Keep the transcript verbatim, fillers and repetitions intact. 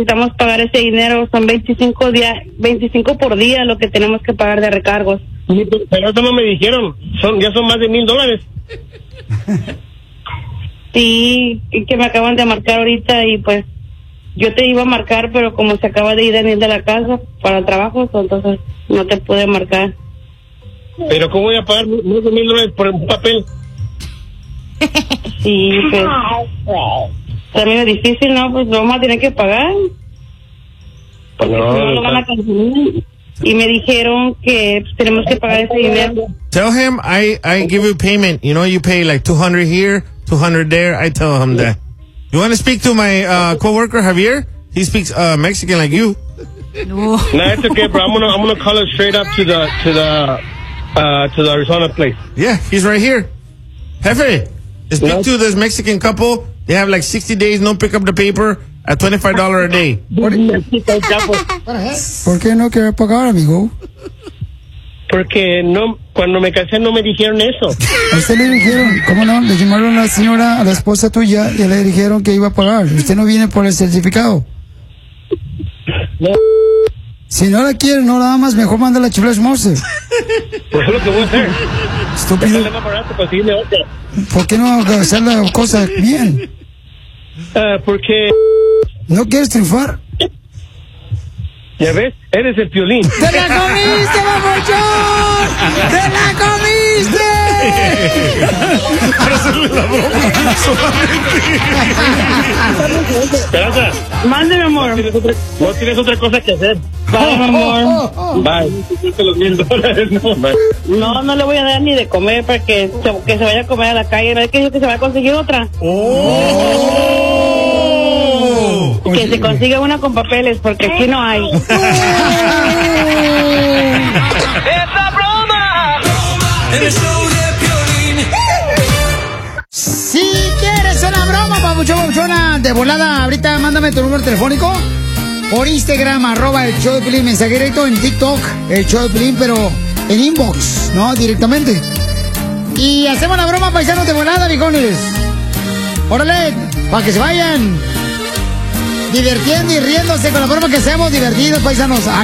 Necesitamos pagar ese dinero, son veinticinco, día, veinticinco por día lo que tenemos que pagar de recargos. Pero eso no me dijeron, son ya son más de mil dólares. Sí, que me acaban de marcar ahorita y pues yo te iba a marcar, pero como se acaba de ir Daniel de la casa para el trabajo, entonces no te pude marcar. Pero ¿cómo voy a pagar más de mil dólares por un papel? Sí, pues también es difícil, ¿no? Pues lo vamos a tener que pagar. Porque No, si no lo van a cancelar. Y me dijeron que pues, tenemos que pagar ese dinero. Tell him I, I give you payment. You know, you pay like two hundred here, two hundred there. I tell him that. You want to speak to my uh, coworker Javier? He speaks uh, Mexican like you. No. No, it's okay, bro. I'm gonna I'm gonna call it straight up to the to the uh, to the Arizona place. Yeah, he's right here. Jefe, speak No. to this Mexican couple. They have like sixty days, no pick up the paper at twenty-five dollars a day. ¿Por qué no quiere pagar, amigo? Porque no, cuando me casé no me dijeron eso. A usted le dijeron, ¿cómo no? Le llamaron a la señora, a la esposa tuya, y le dijeron que iba a pagar. Usted no viene por el certificado. No. Si no la quiere, no nada más, mejor manda la chifla Monster. Pues es lo que voy a hacer. Estúpido. Déjale más barato, conseguirle otra. ¿Por qué no hacer la cosa bien? Ah, porque, ¿No quieres triunfar? ya ves, eres el Piolín. ¡Te la comiste, papuchón! ¡Te la comiste! Para hacerle la broma. Esperanza, Mándeme, amor. no tienes, otra, no tienes otra cosa que hacer. Bye, mi amor. Bye. Los mil dólares, no. Bye. No, no le voy a dar ni de comer para que se, que se vaya a comer a la calle. ¿No es que dijo que se va a conseguir otra? Oh. Que se consiga una con papeles, porque aquí no hay. Si quieres una broma, papuchón, papuchona, de volada, ahorita mándame tu número telefónico por Instagram, arroba el show de Piolín, mensaje directo, en TikTok, el show de Piolín, pero en inbox, ¿no? Directamente. Y hacemos la broma, paisanos, de volada, viejones. Órale, para que se vayan divirtiendo y riéndose con la broma que hacemos, divertidos, paisanos.